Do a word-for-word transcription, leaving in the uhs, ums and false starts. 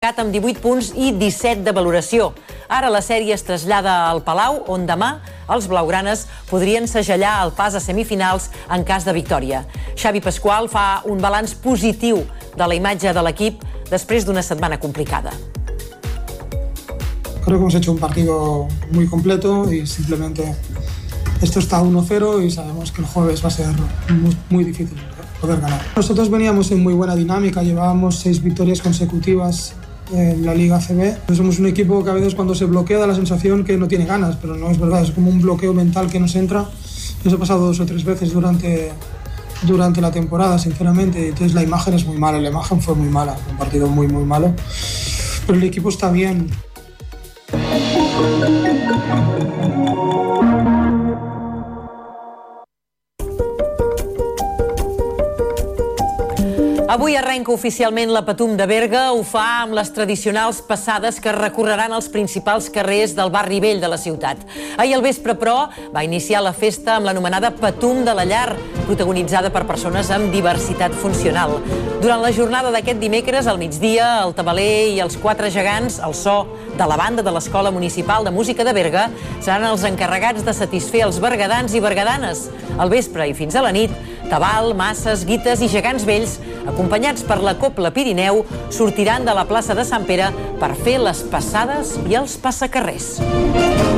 destacat amb divuit punts i disset de valoració. Ara la sèrie es trasllada al Palau, on demà els blaugranes podrien segellar el pas a semifinals en cas de victòria. Xavi Pasqual fa un balanç positiu de la imatge de l'equip després d'una setmana complicada. Creo que hemos hecho un partido muy completo y simplemente esto está uno cero y sabemos que el jueves va a ser muy, muy difícil poder ganar. Nosotros veníamos en muy buena dinámica, llevábamos seis victorias consecutivas en la Liga A C B. Somos un equipo que a veces cuando se bloquea da la sensación que no tiene ganas, pero no es verdad, es como un bloqueo mental que nos entra. Nos ha pasado dos o tres veces durante, durante la temporada, sinceramente, entonces la imagen es muy mala, la imagen fue muy mala, un partido muy muy malo, pero el equipo está bien. Avui arrenca oficialment la Patum de Berga. Ho fa amb les tradicionals passades que recorreran els principals carrers del barri vell de la ciutat. Ahir al vespre, però, va iniciar la festa amb l'anomenada Patum de la Llar, protagonitzada per persones amb diversitat funcional. Durant la jornada d'aquest dimecres, al migdia, el tabaler i els quatre gegants, al so de la banda de l'Escola Municipal de Música de Berga, seran els encarregats de satisfer els bergadans i bergadanes. Al vespre i fins a la nit, tabal, masses, guites i gegants vells, acompanyats per la Cobla Pirineu, sortiran de la plaça de Sant Pere per fer les passades i els passacarrers.